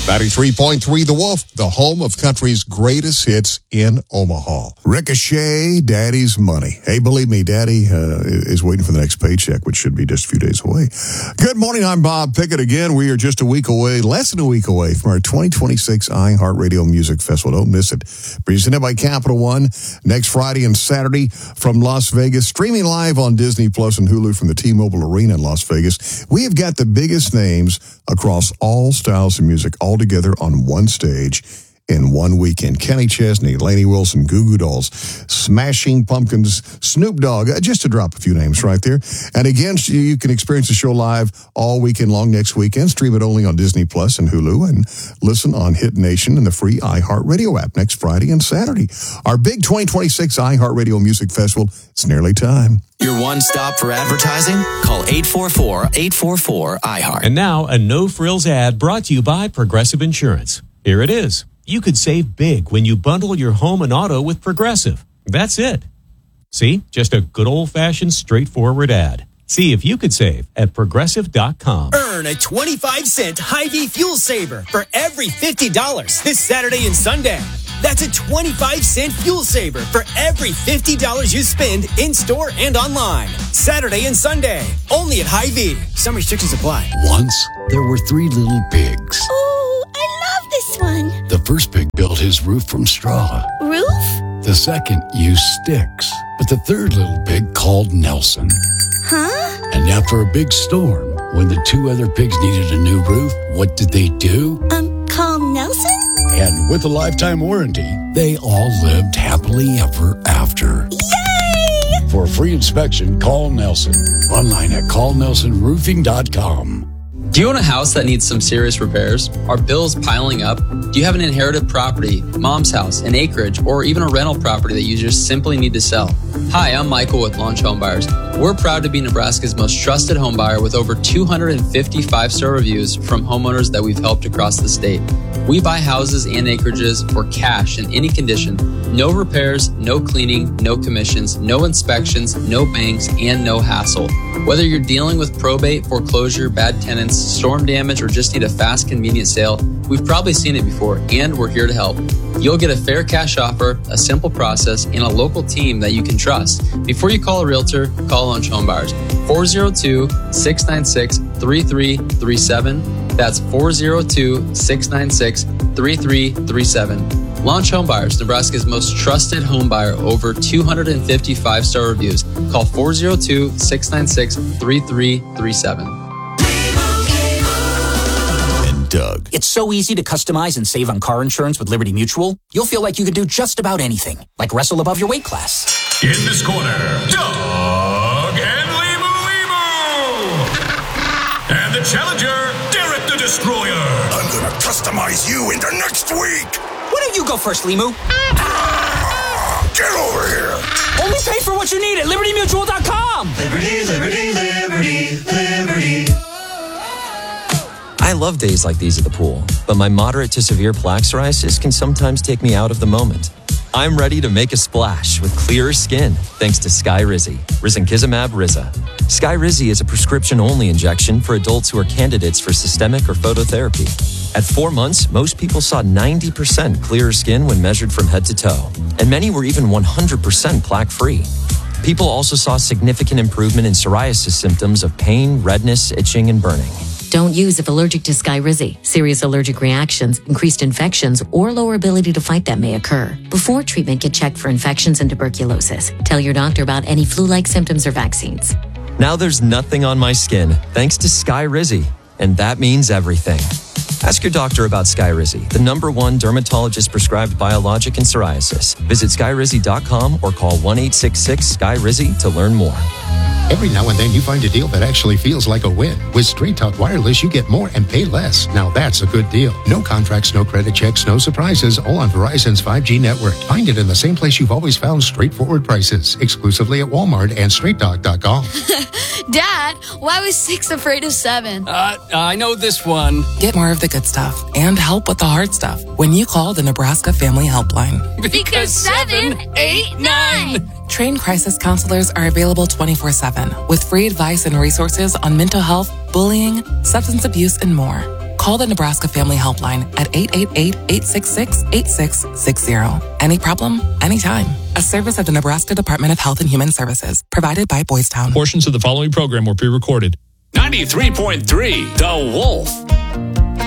93.3 The Wolf, the home of country's greatest hits in Omaha. Ricochet, Daddy's Money. Hey, believe me, Daddy is waiting for the next paycheck, which should be just a few days away. Good morning, I'm Bob Pickett again. We are just a week away, less than a week away from our 2026 iHeartRadio Music Festival. Don't miss it. Presented by Capital One, next Friday and Saturday from Las Vegas, streaming live on Disney Plus and Hulu from the T-Mobile Arena in Las Vegas. We have got the biggest names across all styles of music all together on one stage in one weekend. Kenny Chesney, Lainey Wilson, Goo Goo Dolls, Smashing Pumpkins, Snoop Dogg, just to drop a few names right there. And again, you can experience the show live all weekend long next weekend. Stream it only on Disney Plus and Hulu, and listen on Hit Nation and the free iHeartRadio app next Friday and Saturday. Our big 2026 iHeartRadio Music Festival, it's nearly time. Your one stop for advertising? Call 844-844-iHeart. And now, a no-frills ad brought to you by Progressive Insurance. Here it is. You could save big when you bundle your home and auto with Progressive. That's it. See? Just a good old-fashioned, straightforward ad. See if you could save at Progressive.com. Earn a 25-cent Hy-Vee fuel saver for every $50 this Saturday and Sunday. That's a 25-cent fuel saver for every $50 you spend in-store and online. Saturday and Sunday, only at Hy-Vee. Some restrictions apply. Once, there were 3 little pigs. Oh, I love this one. The first pig built his roof from straw. Roof? The second used sticks. But the third little pig called Nelson. Huh? And after a big storm, when the 2 other pigs needed a new roof, what did they do? Call Nelson? And with a lifetime warranty, they all lived happily ever after. Yay! For a free inspection, call Nelson. Online at callnelsonroofing.com. Do you own a house that needs some serious repairs? Are bills piling up? Do you have an inherited property, mom's house, an acreage, or even a rental property that you just simply need to sell? Hi, I'm Michael with Launch Home Buyers. We're proud to be Nebraska's most trusted home buyer with over 250 5-star reviews from homeowners that we've helped across the state. We buy houses and acreages for cash in any condition. No repairs, no cleaning, no commissions, no inspections, no banks, and no hassle. Whether you're dealing with probate, foreclosure, bad tenants, storm damage, or just need a fast, convenient sale, we've probably seen it before, and we're here to help. You'll get a fair cash offer, a simple process, and a local team that you can trust. Before you call a realtor, call Launch Home Buyers. 402-696-3337. That's 402-696-3337. Launch Home Buyers, Nebraska's most trusted home buyer, over 250 5-star reviews. Call 402-696-3337. Doug. It's so easy to customize and save on car insurance with Liberty Mutual. You'll feel like you could do just about anything, like wrestle above your weight class. In this corner, Doug and Limu. And the challenger, Derek the Destroyer. I'm gonna customize you into next week. Why don't you go first, Limu? Get over here. Only pay for what you need at LibertyMutual.com. Liberty, liberty, liberty, liberty. I love days like these at the pool, but my moderate to severe plaque psoriasis can sometimes take me out of the moment. I'm ready to make a splash with clearer skin thanks to Skyrizi, Risankizumab Riza. Skyrizi is a prescription-only injection for adults who are candidates for systemic or phototherapy. At 4 months, most people saw 90% clearer skin when measured from head to toe, and many were even 100% plaque-free. People also saw significant improvement in psoriasis symptoms of pain, redness, itching, and burning. Don't use if allergic to Skyrizi. Serious allergic reactions, increased infections, or lower ability to fight them may occur. Before treatment, get checked for infections and tuberculosis. Tell your doctor about any flu-like symptoms or vaccines. Now there's nothing on my skin thanks to Skyrizi, and that means everything. Ask your doctor about Skyrizi, the #1 dermatologist-prescribed biologic in psoriasis. Visit Skyrizi.com or call 1-866-SKY-RIZI to learn more. Every now and then you find a deal that actually feels like a win. With Straight Talk Wireless, you get more and pay less. Now that's a good deal. No contracts, no credit checks, no surprises, all on Verizon's 5G network. Find it in the same place you've always found straightforward prices, exclusively at Walmart and StraightTalk.com. Dad, why was 6 afraid of 7? I know this one. Get more of the good stuff and help with the hard stuff when you call the Nebraska Family Helpline. Because 7, 8, 9. Trained crisis counselors are available 24/7 with free advice and resources on mental health, bullying, substance abuse, and more. Call the Nebraska Family Helpline at 888-866-8660. Any problem, anytime. A service of the Nebraska Department of Health and Human Services, provided by Boys Town. Portions of the following program were pre-recorded. 93.3 The Wolf.